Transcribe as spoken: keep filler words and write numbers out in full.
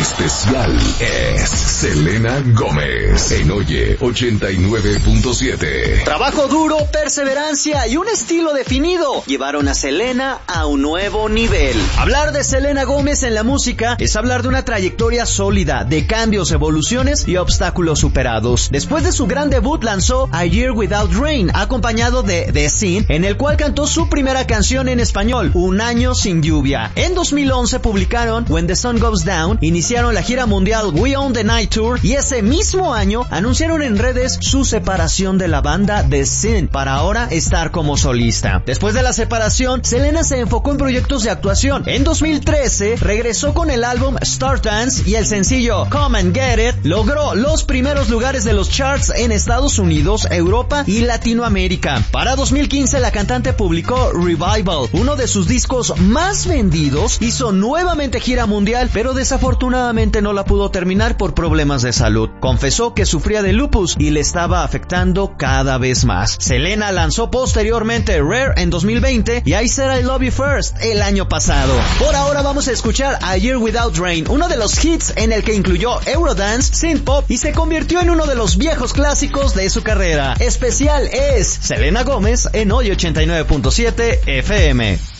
especial es Selena Gómez en Oye ochenta y nueve punto siete. Trabajo duro, perseverancia y un estilo definido llevaron a Selena a un nuevo nivel. Hablar de Selena Gómez en la música es hablar de una trayectoria sólida, de cambios, evoluciones y obstáculos superados. Después de su gran debut lanzó A Year Without Rain, acompañado de The Scene, en el cual cantó su primera canción en español, Un año sin lluvia. En dos mil once publicaron When the Sun Goes Down, iniciaron la gira mundial We Own the Night Tour y ese mismo año anunciaron en redes su separación de la banda The Scene para ahora estar como solista. Después de la separación, Selena se enfocó en proyectos de actuación. En dos mil trece regresó con el álbum Star Dance y el sencillo Come and Get It logró los primeros lugares de los charts en Estados Unidos, Europa y Latinoamérica. Para dos mil quince la cantante publicó Revival, uno de sus discos más vendidos, hizo nuevamente gira mundial, pero desafortunadamente no la pudo terminar por problemas de salud. Confesó que sufría de lupus y le estaba afectando cada vez más. Selena lanzó posteriormente Rare en dos mil veinte y I Said I Love You First el año pasado. Por ahora vamos a escuchar A Year Without Rain, uno de los hits en el que incluyó Eurodance, synthpop y se convirtió en uno de los viejos clásicos de su carrera. Especial es Selena Gómez en Hoy ochenta y nueve punto siete F M.